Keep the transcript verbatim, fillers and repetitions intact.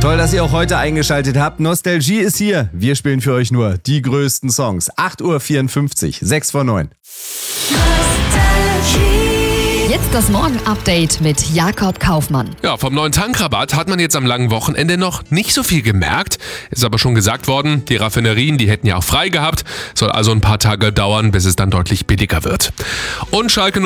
Toll, dass ihr auch heute eingeschaltet habt. Nostalgie ist hier. Wir spielen für euch nur die größten Songs. acht Uhr vierundfünfzig, sechs vor neun. Jetzt das Morgen-Update mit Jakob Kaufmann. Ja, vom neuen Tankrabatt hat man jetzt am langen Wochenende noch nicht so viel gemerkt. Ist aber schon gesagt worden, die Raffinerien, die hätten ja auch frei gehabt. Soll also ein paar Tage dauern, bis es dann deutlich billiger wird. Und Schalke